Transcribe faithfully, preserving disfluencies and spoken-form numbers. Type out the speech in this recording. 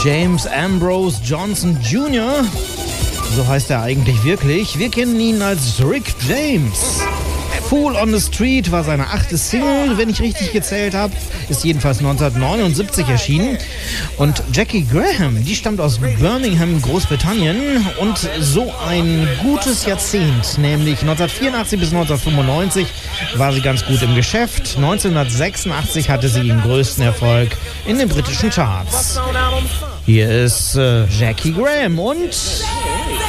James Ambrose Johnson Junior So heißt er eigentlich wirklich. Wir kennen ihn als Rick James. Fool on the Street war seine achte Single, wenn ich richtig gezählt habe. Ist jedenfalls neunzehnhundertneunundsiebzig erschienen. Und Jackie Graham, die stammt aus Birmingham, Großbritannien. Und so ein gutes Jahrzehnt, nämlich neunzehnhundertvierundachtzig bis neunzehnhundertfünfundneunzig, war sie ganz gut im Geschäft. neunzehnhundertsechsundachtzig hatte sie ihren größten Erfolg in den britischen Charts. Hier ist äh, Jackie Graham und